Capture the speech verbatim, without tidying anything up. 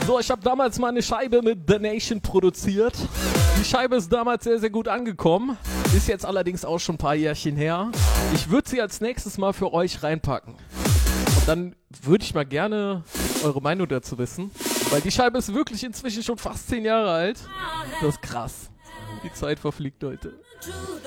So, ich habe damals mal eine Scheibe mit The Nation produziert. Die Scheibe ist damals sehr, sehr gut angekommen. Ist jetzt allerdings auch schon ein paar Jährchen her. Ich würde sie als nächstes mal für euch reinpacken. Und dann würde ich mal gerne eure Meinung dazu wissen. Weil die Scheibe ist wirklich inzwischen schon fast zehn Jahre alt. Das ist krass. Die Zeit verfliegt, Leute.